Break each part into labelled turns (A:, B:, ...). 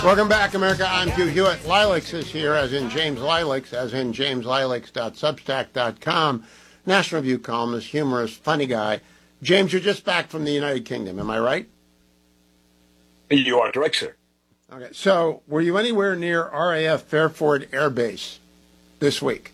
A: Welcome back, America. I'm Hugh Hewitt. Lilacs is here, as in James Lilacs, as in jameslilacs.substack.com. National Review columnist, humorist, funny guy. James, you're just back from the United Kingdom, am I right?
B: You are correct, sir.
A: Okay. So, were you anywhere near RAF Fairford Air Base this week?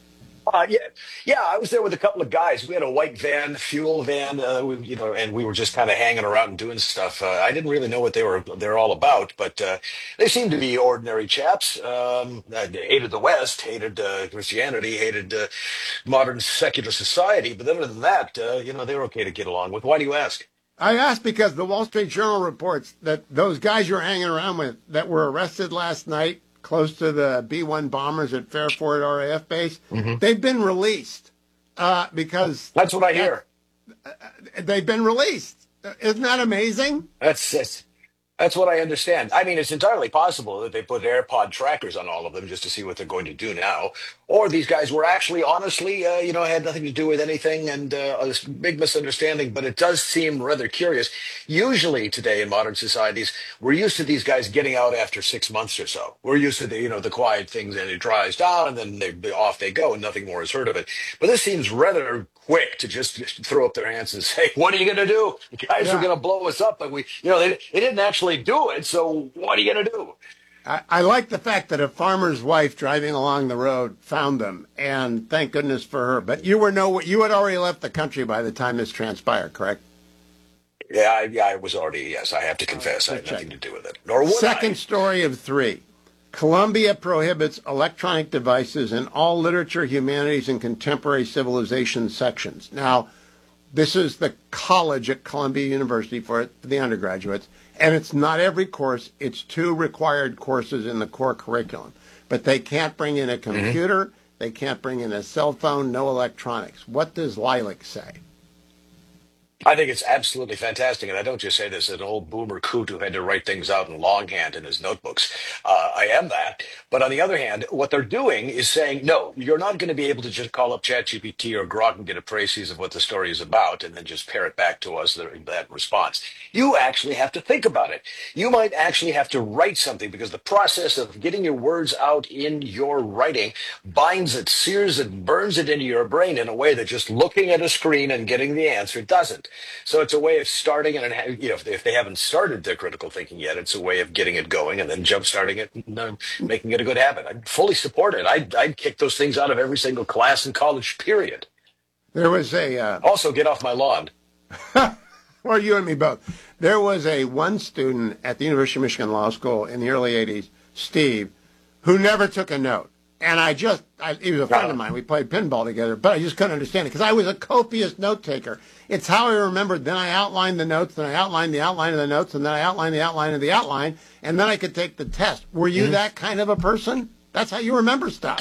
B: Yeah. I was there with a couple of guys. We had a white van, fuel van, and we were just kind of hanging around and doing stuff. I didn't really know what they're all about, but they seemed to be ordinary chaps. They hated the West, hated Christianity, hated modern secular society. But other than that, they were okay to get along with. Why do you ask?
A: I asked because the Wall Street Journal reports that those guys you're hanging around with that were arrested last night close to the B-1 bombers at Fairford RAF base, they've been released because...
B: That's what I hear.
A: They've been released. Isn't that amazing?
B: That's what I understand. I mean, it's entirely possible that they put AirPod trackers on all of them just to see what they're going to do now. Or these guys were actually, honestly, had nothing to do with anything and a big misunderstanding. But it does seem rather curious. Usually today in modern societies, we're used to these guys getting out after 6 months or so. We're used to the quiet things, and it dries down and then off they go and nothing more is heard of it. But this seems rather quick to just throw up their hands and say, "What are you going to do? The guys are going to blow us up." And they didn't actually do it. So what are you going to do?
A: I like the fact that a farmer's wife driving along the road found them, and thank goodness for her. But you had already left the country by the time this transpired, correct?
B: Yeah, I was already, yes, I have to confess, I had nothing to do with it. Nor would
A: Second story of three. Columbia prohibits electronic devices in all literature, humanities, and contemporary civilization sections. Now, this is the college at Columbia University for the undergraduates, and it's not every course. It's 2 required courses in the core curriculum. But they can't bring in a computer. They can't bring in a cell phone, no electronics. What does Lilac say?
B: I think it's absolutely fantastic, and I don't just say this as an old boomer coot who had to write things out in longhand in his notebooks. I am that. But on the other hand, what they're doing is saying, no, you're not going to be able to just call up ChatGPT or Grok and get a précis of what the story is about and then just parrot back to us that response. You actually have to think about it. You might actually have to write something because the process of getting your words out in your writing binds it, sears it, burns it into your brain in a way that just looking at a screen and getting the answer doesn't. So it's a way of starting, and if they haven't started their critical thinking yet, it's a way of getting it going and then jump-starting it and making it a good habit. I fully support it. I'd kick those things out of every single class in college, period.
A: There was
B: Also, get off my lawn.
A: Well, you and me both. There was one student at the University of Michigan Law School in the early 80s, Steve, who never took a note. And he was a friend of mine. We played pinball together, but I just couldn't understand it because I was a copious note taker. It's how I remembered. Then I outlined the notes, then I outlined the outline of the notes, and then I outlined the outline of the outline, and then I could take the test. Were you that kind of a person? That's how you remember stuff.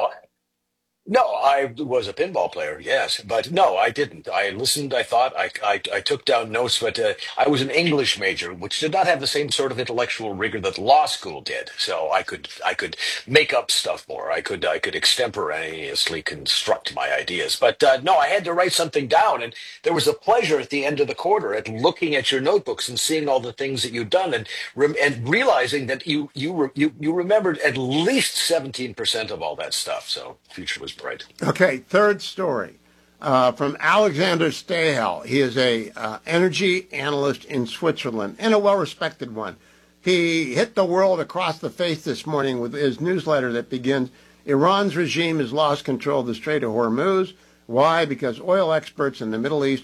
B: No, I was a pinball player, yes, but no, I didn't. I listened, I thought, I took down notes, but I was an English major, which did not have the same sort of intellectual rigor that law school did. So I could make up stuff more. I could extemporaneously construct my ideas. But no, I had to write something down, and there was a pleasure at the end of the quarter at looking at your notebooks and seeing all the things that you'd done, and realizing that you remembered at least 17% of all that stuff. So the future was bright.
A: Okay, third story from Alexander Stahel. He is a energy analyst in Switzerland and a well-respected one. He hit the world across the face this morning with his newsletter that begins, Iran's regime has lost control of the Strait of Hormuz. Why? Because oil exports in the Middle East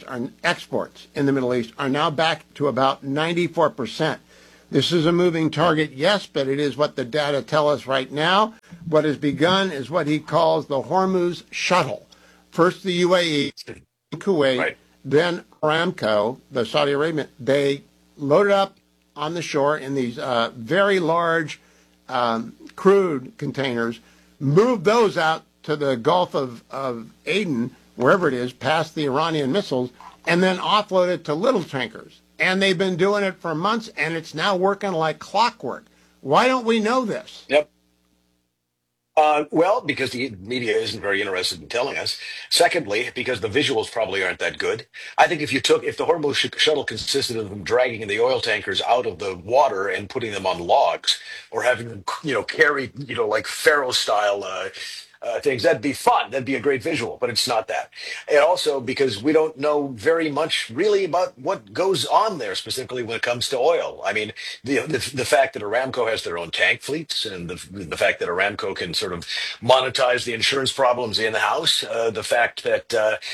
A: are now back to about 94%. This is a moving target, yes, but it is what the data tell us right now. What has begun is what he calls the Hormuz shuttle. First the UAE, Kuwait,
B: Right.
A: then Aramco, the Saudi Arabian. They loaded up on the shore in these very large crude containers, moved those out to the Gulf of Aden, wherever it is, past the Iranian missiles, and then offloaded to little tankers. And they've been doing it for months, and it's now working like clockwork. Why don't we know this?
B: Yep. Well, because the media isn't very interested in telling us. Secondly, because the visuals probably aren't that good. I think if the Hormuz shuttle consisted of them dragging the oil tankers out of the water and putting them on logs, or having them, carry, like Pharaoh style things, that'd be fun. That'd be a great visual, but it's not that. And also because we don't know very much really about what goes on there specifically when it comes to oil. I mean, the fact that Aramco has their own tank fleets, and the fact that Aramco can sort of monetize the insurance problems in house, the fact that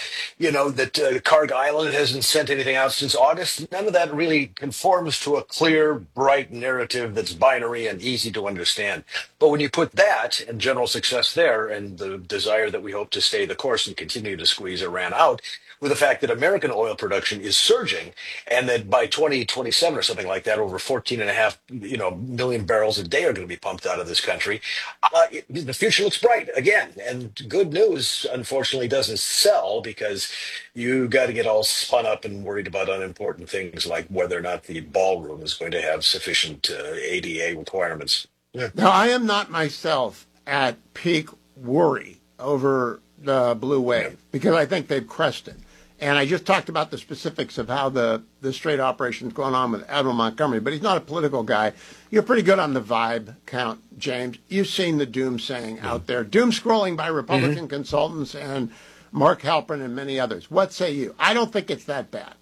B: Carg Island hasn't sent anything out since August. None of that really conforms to a clear, bright narrative that's binary and easy to understand. But when you put that and general success there, and the desire that we hope to stay the course and continue to squeeze Iran out, with the fact that American oil production is surging, and that by 2027 or something like that, over 14.5 million barrels a day are going to be pumped out of this country, the future looks bright again. And good news, unfortunately, doesn't sell, because you got to get all spun up and worried about unimportant things like whether or not the ballroom is going to have sufficient ADA requirements. Yeah.
A: Now, I am not myself at peak worry over the blue wave, because I think they've crested. And I just talked about the specifics of how the Strait operation is going on with Admiral Montgomery, but he's not a political guy. You're pretty good on the vibe count, James. You've seen the doom saying out there, doom scrolling by Republican consultants and Mark Halperin and many others. What say you? I don't think it's that bad.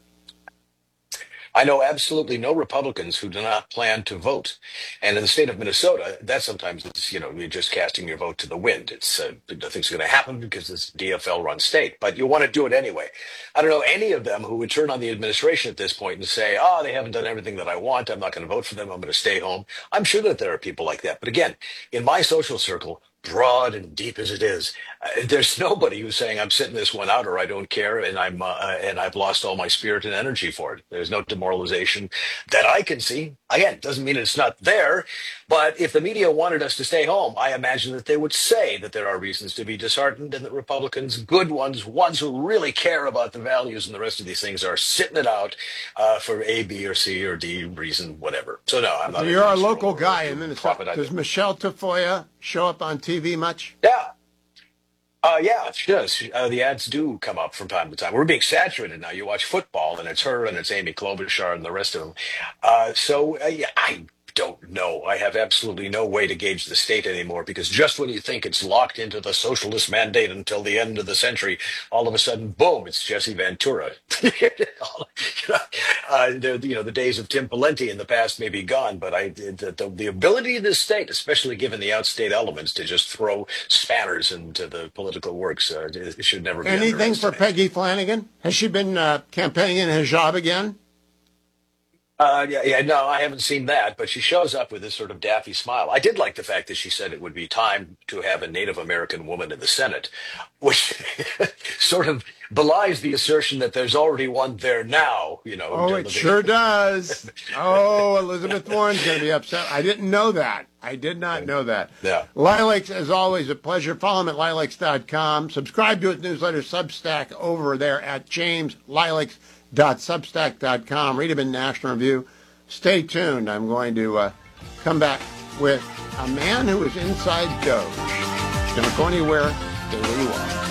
B: I know absolutely no Republicans who do not plan to vote. And in the state of Minnesota, that sometimes it's, you're just casting your vote to the wind. It's nothing's going to happen because it's DFL run state, but you want to do it anyway. I don't know any of them who would turn on the administration at this point and say, oh, they haven't done everything that I want. I'm not going to vote for them. I'm going to stay home. I'm sure that there are people like that. But again, in my social circle, broad and deep as it is, there's nobody who's saying I'm sitting this one out, or I don't care, and I've lost all my spirit and energy for it. There's no demoralization that I can see. Again, doesn't mean it's not there, but if the media wanted us to stay home, I imagine that they would say that there are reasons to be disheartened, and that Republicans, good ones who really care about the values and the rest of these things, are sitting it out for A, B, or C, or D reason, whatever. So no, I'm not.
A: So you're our local guy in Minnesota. Does Michelle Tafoya show up on TV much?
B: Yeah. Yeah, she does. The ads do come up from time to time. We're being saturated now. You watch football, and it's her, and it's Amy Klobuchar, and the rest of them. Yeah, I don't know. I have absolutely no way to gauge the state anymore, because just when you think it's locked into the socialist mandate until the end of the century, all of a sudden, boom, it's Jesse Ventura. The days of Tim Pawlenty in the past may be gone, but the ability of this state, especially given the outstate elements, to just throw spanners into the political works, it should never be
A: Anything for Peggy Flanagan? Has she been campaigning in hijab again?
B: No, I haven't seen that, but she shows up with this sort of daffy smile. I did like the fact that she said it would be time to have a Native American woman in the Senate, which sort of belies the assertion that there's already one there now,
A: Oh, it sure does. Oh, Elizabeth Warren's going to be upset. I didn't know that. I did not know that.
B: Yeah.
A: Lilacs, as always, a pleasure. Follow him at lilacs.com. Subscribe to his newsletter, Substack, over there at jameslilacs.substack.com. Read him in National Review. Stay tuned. I'm going to come back with a man who is inside Doge. Don't go anywhere. Stay where you are.